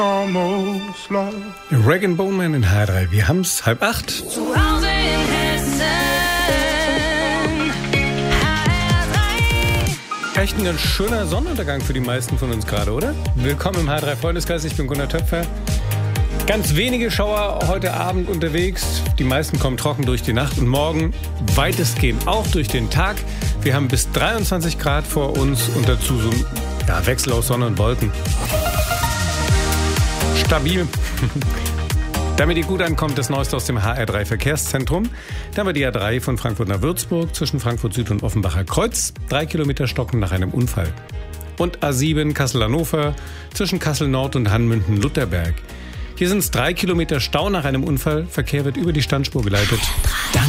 Rag & Bone Man in H3. Wir haben's 7:30. Zu Hause in Hessen. HR3. Echt ein ganz schöner Sonnenuntergang für die meisten von uns gerade, oder? Willkommen im H3 Freundeskreis. Ich bin Gunnar Töpfer. Ganz wenige Schauer heute Abend unterwegs. Die meisten kommen trocken durch die Nacht und morgen weitestgehend auch durch den Tag. Wir haben bis 23 Grad vor uns und dazu so ein Wechsel aus Sonne und Wolken. Stabil. Damit ihr gut ankommt, das Neueste aus dem HR3 Verkehrszentrum. Da haben wir die A3 von Frankfurt nach Würzburg zwischen Frankfurt Süd und Offenbacher Kreuz. 3 Kilometer stocken nach einem Unfall. Und A7 Kassel-Hannover zwischen Kassel Nord und Hanmünden-Lutherberg. Hier sind es 3 Kilometer Stau nach einem Unfall. Verkehr wird über die Standspur geleitet.